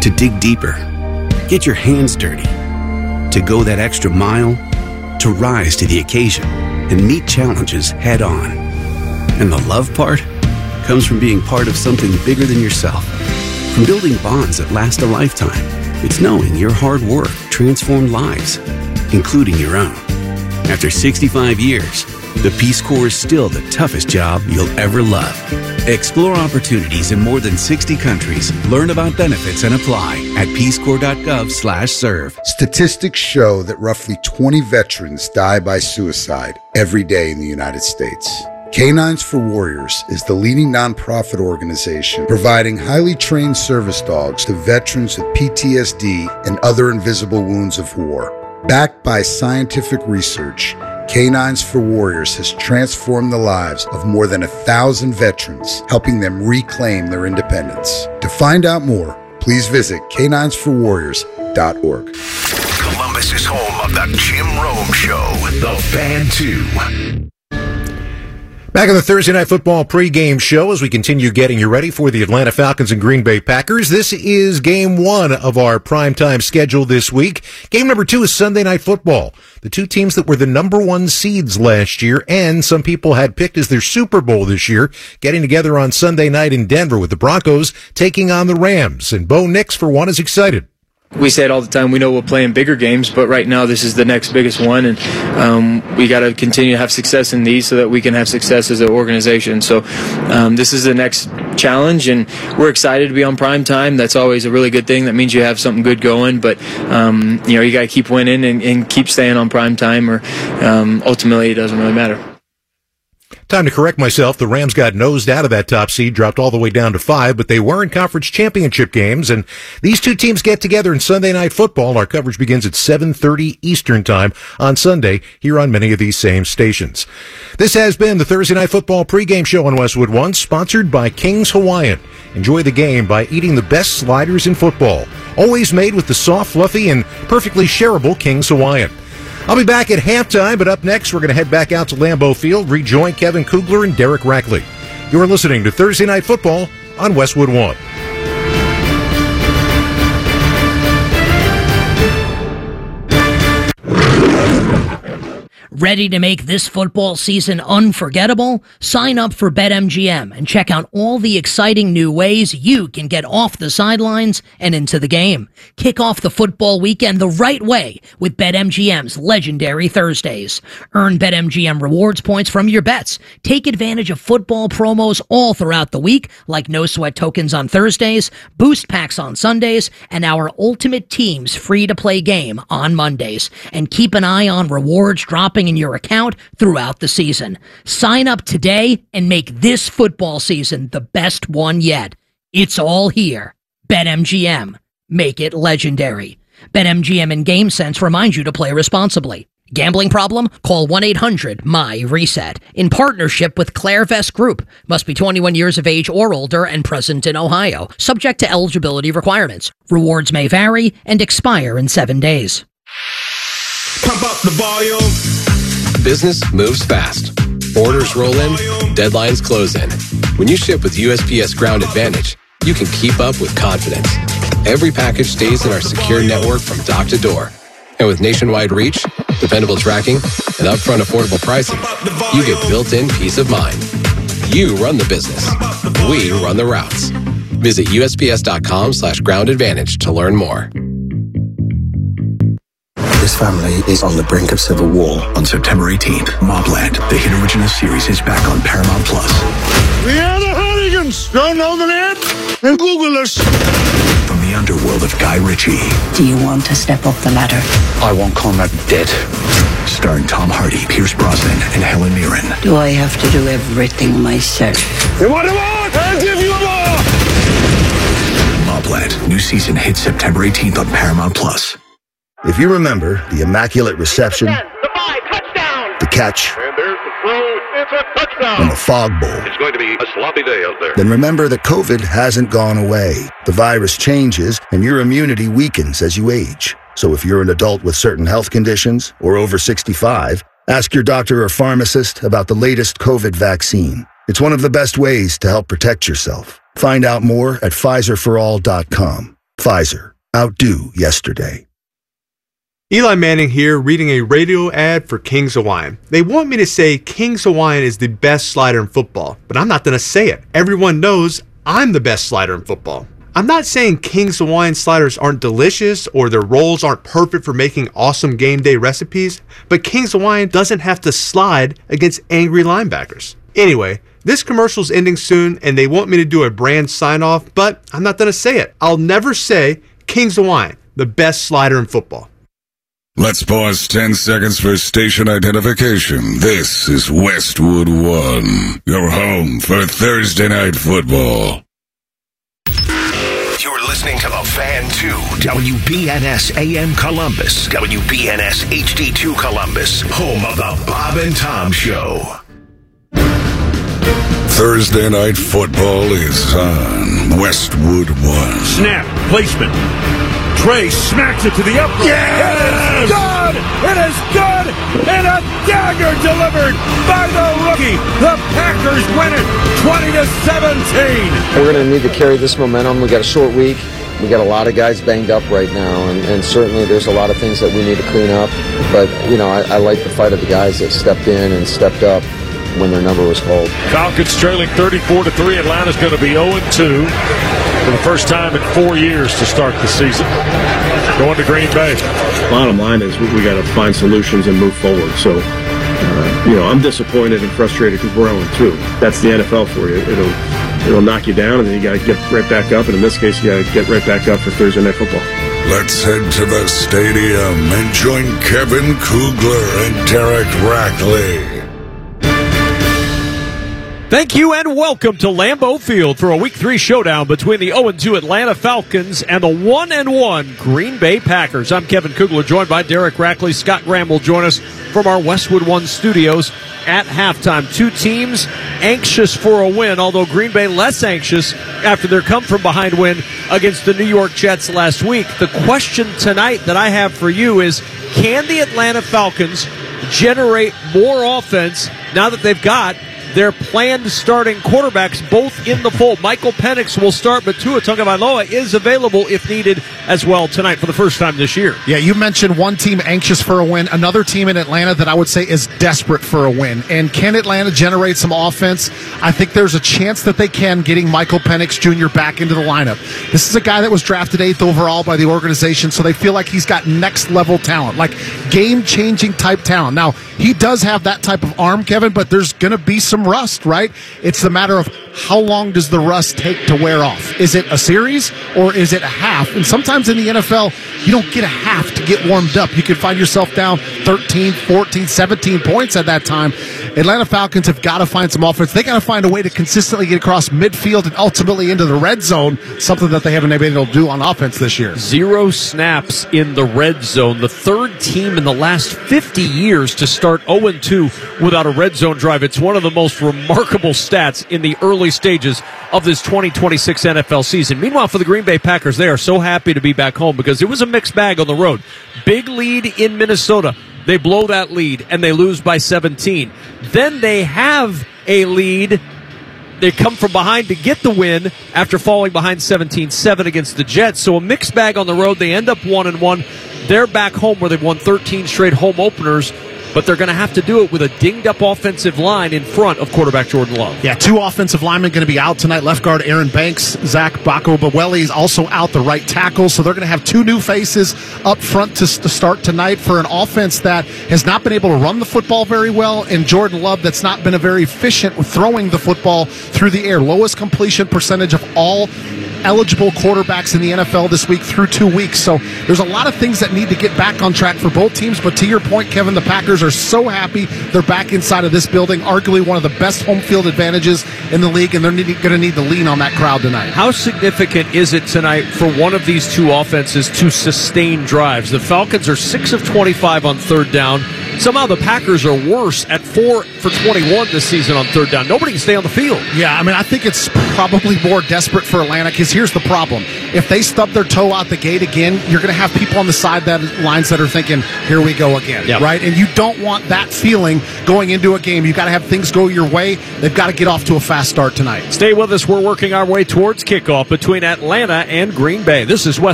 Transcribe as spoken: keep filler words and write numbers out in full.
to dig deeper, get your hands dirty, to go that extra mile, to rise to the occasion and meet challenges head on. And the love part comes from being part of something bigger than yourself. From building bonds that last a lifetime, it's knowing your hard work transformed lives, including your own. After sixty-five years, the Peace Corps is still the toughest job you'll ever love. Explore opportunities in more than sixty countries. Learn about benefits and apply at peacecorps.gov slash serve. Statistics show that roughly twenty veterans die by suicide every day in the United States. Canines for Warriors is the leading nonprofit organization providing highly trained service dogs to veterans with P T S D and other invisible wounds of war. Backed by scientific research, Canines for Warriors has transformed the lives of more than a thousand veterans, helping them reclaim their independence. To find out more, please visit canines for warriors dot org. Columbus is home of the Jim Rome Show, The Fan two. Back on the Thursday Night Football pregame show as we continue getting you ready for the Atlanta Falcons and Green Bay Packers. This is game one of our primetime schedule this week. Game number two is Sunday Night Football. The two teams that were the number one seeds last year and some people had picked as their Super Bowl this year, getting together on Sunday night in Denver with the Broncos taking on the Rams. And Bo Nix, for one, is excited. We say it all the time, we know we'll play in bigger games, but right now this is the next biggest one, and um, we got to continue to have success in these so that we can have success as an organization. So um, this is the next challenge, and we're excited to be on prime time. That's always a really good thing. That means you have something good going, but um, you know, you got to keep winning and, and keep staying on prime time, or um, ultimately it doesn't really matter. Time to correct myself. The Rams got nosed out of that top seed, dropped all the way down to five, but they were in conference championship games, and these two teams get together in Sunday Night Football. Our coverage begins at seven thirty Eastern Time on Sunday here on many of these same stations. This has been the Thursday Night Football pregame show on Westwood One, sponsored by King's Hawaiian. Enjoy the game by eating the best sliders in football, always made with the soft, fluffy, and perfectly shareable King's Hawaiian. I'll be back at halftime, but up next, we're going to head back out to Lambeau Field, rejoin Kevin Kugler and Derek Rackley. You're listening to Thursday Night Football on Westwood One. Ready to make this football season unforgettable? Sign up for BetMGM and check out all the exciting new ways you can get off the sidelines and into the game. Kick off the football weekend the right way with BetMGM's legendary Thursdays. Earn BetMGM rewards points from your bets. Take advantage of football promos all throughout the week, like no sweat tokens on Thursdays, boost packs on Sundays, and our Ultimate Teams free-to-play game on Mondays. And keep an eye on rewards dropping in your account throughout the season. Sign up today and make this football season the best one yet. It's all here. BetMGM. Make it legendary. BetMGM and GameSense remind you to play responsibly. Gambling problem? Call one eight hundred M Y reset. In partnership with Clairvest Group. Must be twenty-one years of age or older and present in Ohio. Subject to eligibility requirements. Rewards may vary and expire in seven days. Pump up the volume. Business moves fast. Orders roll in, deadlines close in. When you ship with U S P S Ground Advantage, you can keep up with confidence. Every package stays in our secure network from dock to door. And with nationwide reach, dependable tracking, and upfront affordable pricing, you get built-in peace of mind. You run the business. We run the routes. Visit U S P S dot com slash ground advantage to learn more. This family is on the brink of civil war. On September eighteenth, Mobland, the hit original series, is back on Paramount Plus. We are the Hooligans. Don't know the net? And Google us. From the underworld of Guy Ritchie. Do you want to step up the ladder? I want Conrad dead. Starring Tom Hardy, Pierce Brosnan, and Helen Mirren. Do I have to do everything myself? You want more? I'll give you more! Mobland, new season hits September eighteenth on Paramount Plus. If you remember the Immaculate Reception, the, five, touchdown. the catch, and there's the throw, it's a touchdown. and the Fog Bowl, it's going to be a sloppy day out there. Then remember that COVID hasn't gone away. The virus changes, and your immunity weakens as you age. So if you're an adult with certain health conditions or over sixty-five, ask your doctor or pharmacist about the latest COVID vaccine. It's one of the best ways to help protect yourself. Find out more at Pfizer for all dot com. Pfizer, outdo yesterday. Eli Manning here, reading a radio ad for King's Hawaiian. They want me to say King's Hawaiian is the best slider in football, but I'm not going to say it. Everyone knows I'm the best slider in football. I'm not saying King's Hawaiian sliders aren't delicious or their rolls aren't perfect for making awesome game day recipes, but King's Hawaiian doesn't have to slide against angry linebackers. Anyway, this commercial's ending soon and they want me to do a brand sign-off, but I'm not going to say it. I'll never say King's Hawaiian, the best slider in football. Let's pause ten seconds for station identification. This is Westwood One, your home for Thursday Night Football. You're listening to The Fan two, W B N S A M Columbus, W B N S H D two Columbus, home of The Bob and Tom Show. Thursday Night Football is on Westwood One. Snap, placement. Trey smacks it to the upright. Yes! It is good! It is good! And a dagger delivered by the rookie. The Packers win it twenty to seventeen. We're going to need to carry this momentum. We got a short week. We got a lot of guys banged up right now, and, and certainly there's a lot of things that we need to clean up. But, you know, I, I like the fight of the guys that stepped in and stepped up when their number was called. Falcons trailing thirty-four to three. Atlanta's going to be oh and two for the first time in four years to start the season. Going to Green Bay. Bottom line is we, we got to find solutions and move forward. So, uh, you know, I'm disappointed and frustrated because we're oh and two. That's the N F L for you. It'll it'll knock you down, and then you got to get right back up. And in this case, you got to get right back up for Thursday Night Football. Let's head to the stadium and join Kevin Kugler and Derek Rackley. Thank you and welcome to Lambeau Field for a Week three showdown between the oh and two Atlanta Falcons and the one and one Green Bay Packers. I'm Kevin Kugler, joined by Derek Rackley. Scott Graham will join us from our Westwood One studios at halftime. Two teams anxious for a win, although Green Bay less anxious after their come-from-behind win against the New York Jets last week. The question tonight that I have for you is, can the Atlanta Falcons generate more offense now that they've got their planned starting quarterbacks both in the fold? Michael Penix will start, but Tua Tagovailoa is available if needed as well tonight for the first time this year. Yeah, you mentioned one team anxious for a win, another team in Atlanta that I would say is desperate for a win. And can Atlanta generate some offense? I think there's a chance that they can, getting Michael Penix Junior back into the lineup. This is a guy that was drafted eighth overall by the organization, so they feel like he's got next-level talent, like game-changing type talent. Now, he does have that type of arm, Kevin, but there's going to be some rust, right? It's the matter of how long does the rust take to wear off? Is it a series or is it a half? And sometimes in the N F L, you don't get a half to get warmed up. You can find yourself down thirteen, fourteen, seventeen points at that time. Atlanta Falcons have got to find some offense. They got to find a way to consistently get across midfield and ultimately into the red zone, something that they haven't been able to do on offense this year. Zero snaps in the red zone. The third team in the last fifty years to start oh and two without a red zone drive. It's one of the most remarkable stats in the early stages of this twenty twenty-six N F L season. Meanwhile, for the Green Bay Packers, they are so happy to be back home because it was a mixed bag on the road. Big lead in Minnesota. They blow that lead and they lose by seventeen. Then they have a lead. They come from behind to get the win after falling behind seventeen seven against the Jets. So a mixed bag on the road. They end up one and one. They're back home where they've won thirteen straight home openers, but they're going to have to do it with a dinged-up offensive line in front of quarterback Jordan Love. Yeah, two offensive linemen going to be out tonight. Left guard Aaron Banks, Zach Bako-Baweli is also out, the right tackle. So they're going to have two new faces up front to, to start tonight for an offense that has not been able to run the football very well, and Jordan Love that's not been a very efficient with throwing the football through the air. Lowest completion percentage of all eligible quarterbacks in the N F L this week through two weeks. So there's a lot of things that need to get back on track for both teams. But to your point, Kevin, the Packers are so happy they're back inside of this building, arguably one of the best home field advantages in the league, and they're going to need to lean on that crowd tonight. How significant is it tonight for one of these two offenses to sustain drives? The Falcons are six of twenty-five on third down. Somehow the Packers are worse at four for twenty-one this season on third down. Nobody can stay on the field. Yeah, I mean, I think it's probably more desperate for Atlanta because here's the problem. If they stub their toe out the gate again, you're going to have people on the sidelines that are thinking, here we go again, yep. right? And you don't want that feeling going into a game. You've got to have things go your way. They've got to get off to a fast start tonight. Stay with us. We're working our way towards kickoff between Atlanta and Green Bay. This is West